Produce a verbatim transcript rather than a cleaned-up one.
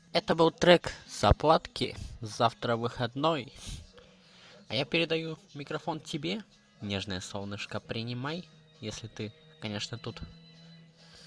Это был трек "Заплатки". Завтра выходной. А я передаю микрофон тебе. Нежное солнышко принимай, если ты, конечно, тут